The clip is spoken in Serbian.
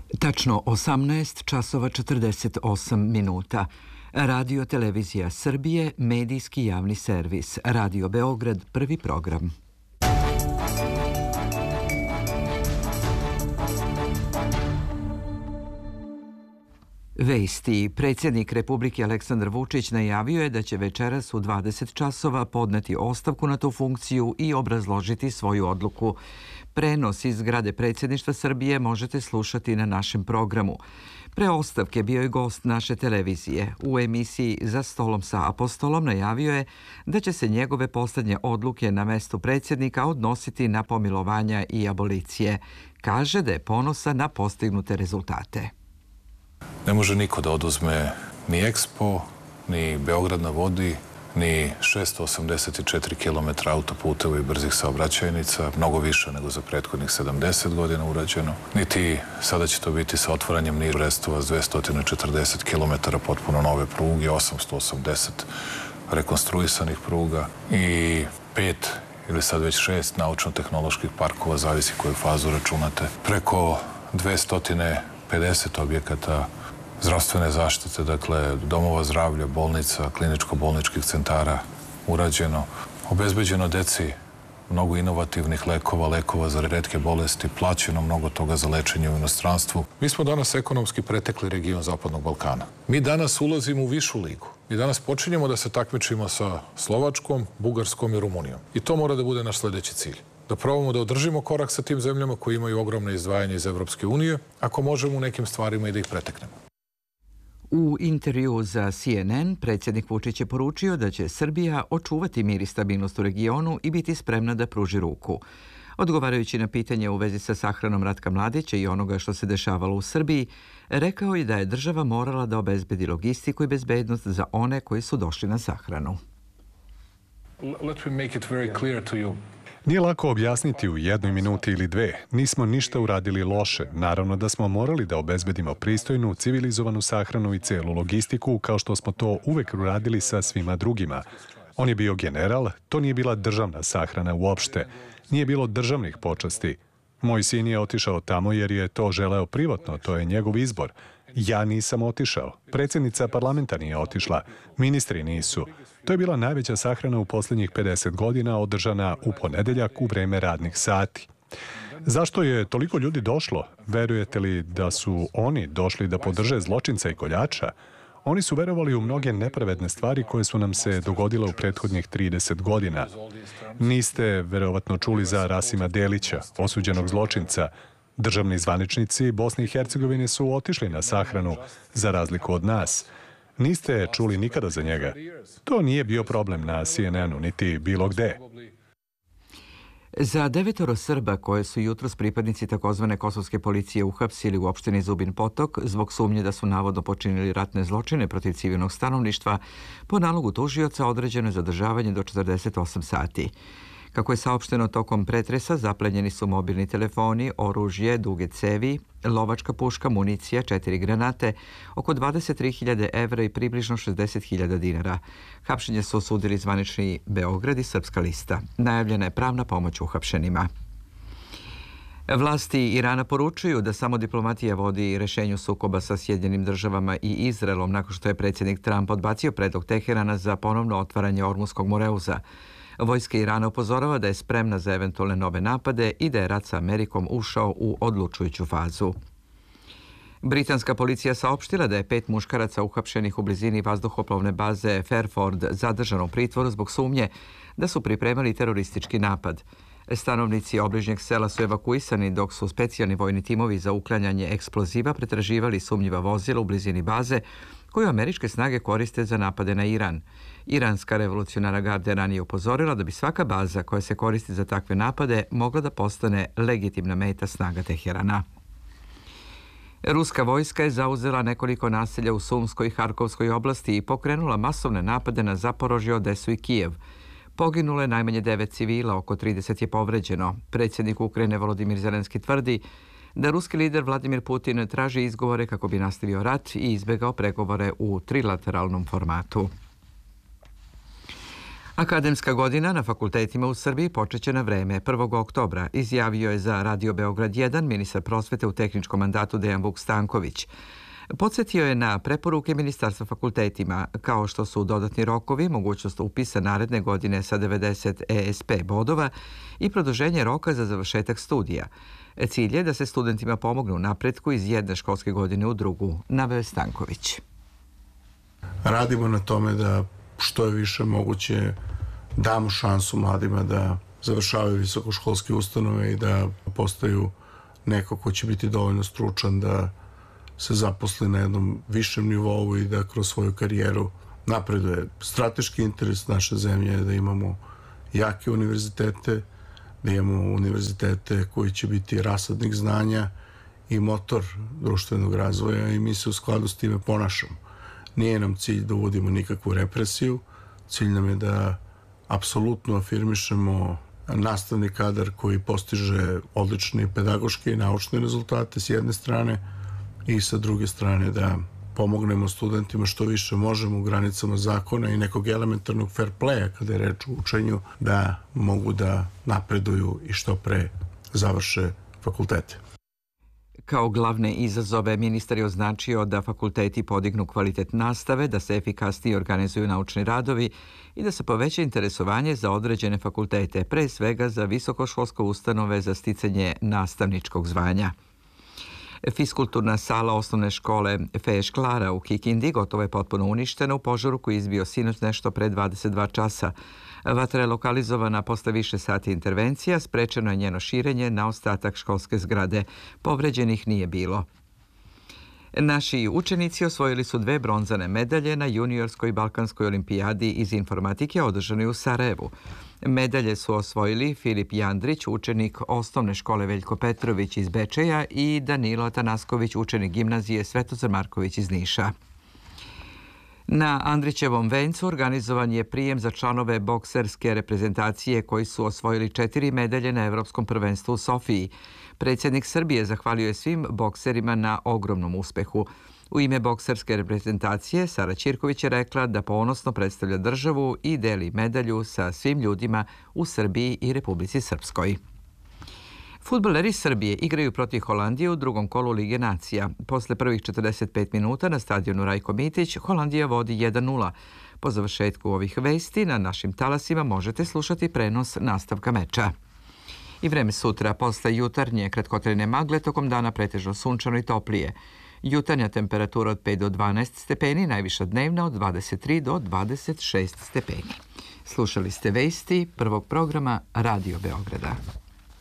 Tačno 18 časova 48 minuta. Radio Televizija Srbije, medijski javni servis. Radio Beograd, prvi program. Vesti. Predsjednik Republike Aleksandar Vučić najavio je da će večeras u 20 časova podneti ostavku na tu funkciju i obrazložiti svoju odluku. Prenos iz zgrade predsjedništva Srbije možete slušati na našem programu. Pre ostavke bio je gost naše televizije. U emisiji Za stolom sa apostolom najavio je da će se njegove posljednje odluke na mestu predsjednika odnositi na pomilovanja i abolicije. Kaže da je ponosan na postignute rezultate. Ne može niko da oduzme ni Expo, ni Beograd na vodi, ni 684 km autoputeva i brzih saobraćajnica, mnogo više nego za prethodnih 70 godina urađeno. Niti sada će to biti sa otvaranjem Niš Brestovac 240 km potpuno nove pruge, 880 rekonstruisanih pruga i 5 ili sad već 6 naučno-tehnoloških parkova, zavisi koju fazu računate. Preko 250 objekata zdravstvene zaštite, dakle domova zdravlja, bolnica, kliničko-bolničkih centara urađeno, obezbeđeno deci mnogo inovativnih lekova za retke bolesti, plaćeno mnogo toga za lečenje u inostranstvu. Mi smo danas ekonomski pretekli region Zapadnog Balkana. Mi danas ulazimo u višu ligu. Mi danas počinjemo da se takmičimo sa Slovačkom, Bugarskom i Rumunijom. I to mora da bude naš sljedeći cilj. Da probamo da održimo korak sa tim zemljama koji imaju ogromne izdvajanje iz Evropske unije, ako možemo u nekim stvarima i da ih preteknemo. U intervju za CNN predsjednik Vučić je poručio da će Srbija očuvati mir i stabilnost u regionu i biti spremna da pruži ruku. Odgovarajući na pitanje u vezi sa sahranom Ratka Mladića i onoga što se dešavalo u Srbiji, rekao je da je država morala da obezbedi logistiku i bezbednost za one koji su došli na sahranu. Nije lako objasniti u 1 minuti ili 2. Nismo ništa uradili loše. Naravno da smo morali da obezbedimo pristojnu, civilizovanu sahranu i celu logistiku, kao što smo to uvek uradili sa svima drugima. On je bio general, to nije bila državna sahrana uopšte. Nije bilo državnih počasti. Moj sin je otišao tamo jer je to želeo privatno, to je njegov izbor. Ja nisam otišao. Predsjednica parlamenta nije otišla. Ministri nisu. To je bila najveća sahrana u posljednjih 50 godina, održana u ponedeljak u vreme radnih sati. Zašto je toliko ljudi došlo? Verujete li da su oni došli da podrže zločinca i koljača? Oni su verovali u mnoge nepravedne stvari koje su nam se dogodile u prethodnih 30 godina. Niste verovatno čuli za Rasima Delića, osuđenog zločinca. Državni zvaničnici Bosne i Hercegovine su otišli na sahranu, za razliku od nas. Niste čuli nikada za njega. To nije bio problem na CNN-u, niti bilo gde. Za 9 Srba koje su jutros pripadnici takozvane kosovske policije uhapsili u opštini Zubin Potok zbog sumnje da su navodno počinili ratne zločine protiv civilnog stanovništva, po nalogu tužioca određeno je zadržavanje do 48 sati. Kako je saopšteno tokom pretresa, zaplenjeni su mobilni telefoni, oružje, duge cevi, lovačka puška, municija, 4 granate, oko 23.000 evra i približno 60.000 dinara. Hapšenje su osudili zvanični Beograd i Srpska lista. Najavljena je pravna pomoć uhapšenima. Vlasti Irana poručuju da samo diplomatija vodi rešenju sukoba sa Sjedinjenim državama i Izraelom nakon što je predsjednik Trump odbacio predlog Teherana za ponovno otvaranje Ormuskog Moreuza. Vojska Irana upozorava da je spremna za eventualne nove napade i da je rat sa Amerikom ušao u odlučujuću fazu. Britanska policija saopštila da je 5 muškaraca uhapšenih u blizini vazduhoplovne baze Fairford zadržano u pritvoru zbog sumnje da su pripremali teroristički napad. Stanovnici obližnjeg sela su evakuisani dok su specijalni vojni timovi za uklanjanje eksploziva pretraživali sumnjiva vozila u blizini baze koju američke snage koriste za napade na Iran. Iranska revolucionarna garda je ranije upozorila da bi svaka baza koja se koristi za takve napade mogla da postane legitimna meta snaga Teherana. Ruska vojska je zauzela nekoliko naselja u Sumskoj i Harkovskoj oblasti i pokrenula masovne napade na Zaporožje, Odesu i Kijev. Poginulo je najmanje 9 civila, oko 30 je povređeno. Predsjednik Ukrajine Volodimir Zelenski tvrdi da ruski lider Vladimir Putin traži izgovore kako bi nastavio rat i izbegao pregovore u trilateralnom formatu. Akademska godina na fakultetima u Srbiji počeće na vreme 1. oktobra, izjavio je za Radio Beograd 1 ministar prosvete u tehničkom mandatu Dejan Vuk Stanković. Podsjetio je na preporuke Ministarstva fakultetima, kao što su dodatni rokovi, mogućnost upisa naredne godine sa 90 ESP bodova i produženje roka za završetak studija. Cilj je da se studentima pomognu u napretku iz jedne školske godine u drugu, naveo Stanković. Radimo na tome da što je više moguće damo šansu mladima da završavaju visokoškolske ustanove i da postaju neko ko će biti dovoljno stručan da se zaposli na jednom višem nivou i da kroz svoju karijeru napreduje. Strateški interes naše zemlje je da imamo jake univerzitete, da imamo univerzitete koji će biti rasadnik znanja i motor društvenog razvoja i mi se u skladu s time ponašamo. Nije nam cilj da uvodimo nikakvu represiju, cilj nam je da apsolutno afirmišemo nastavni kadar koji postiže odlične pedagoške i naučne rezultate s jedne strane i sa druge strane da pomognemo studentima što više možemo u granicama zakona i nekog elementarnog fair playa kada je reč o učenju da mogu da napreduju i što pre završe fakultete. Kao glavne izazove ministar je označio da fakulteti podignu kvalitet nastave, da se efikasnije organizuju naučni radovi i da se poveća interesovanje za određene fakultete, pre svega za visokoškolske ustanove za sticanje nastavničkog zvanja. Fiskulturna sala osnovne škole Feješ Klara u Kikindi gotovo je potpuno uništena u požaru koji je izbio sinoć nešto pre 22 časa. Vatra je lokalizovana posle više sati intervencija, sprečeno je njeno širenje na ostatak školske zgrade. Povređenih nije bilo. Naši učenici osvojili su 2 bronzane medalje na juniorskoj balkanskoj olimpijadi iz informatike održanoj u Sarajevu. Medalje su osvojili Filip Jandrić, učenik osnovne škole Veljko Petrović iz Bečeja i Danilo Atanasković, učenik gimnazije Svetozar Marković iz Niša. Na Andrićevom vencu organizovan je prijem za članove bokserske reprezentacije koji su osvojili 4 medalje na Evropskom prvenstvu u Sofiji. Predsjednik Srbije zahvalio je svim bokserima na ogromnom uspehu. U ime bokserske reprezentacije Sara Ćirković je rekla da ponosno predstavlja državu i deli medalju sa svim ljudima u Srbiji i Republici Srpskoj. Fudbaleri Srbije igraju protiv Holandije u drugom kolu Lige nacija. Posle prvih 45 minuta na stadionu Rajko Mitić Holandija vodi 1:0. Po završetku ovih vesti na našim talasima možete slušati prenos nastavka meča. I vreme sutra, posle jutarnje kratkotrajne magle, tokom dana pretežno sunčano i toplije. Jutarnja temperatura od 5 do 12 stepeni, najviša dnevna od 23 do 26 stepeni. Slušali ste vesti prvog programa Radio Beograda.